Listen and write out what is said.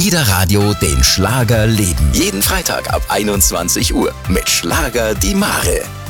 Ida Radio den Schlager leben. Jeden Freitag ab 21 Uhr mit Schlager die Mare.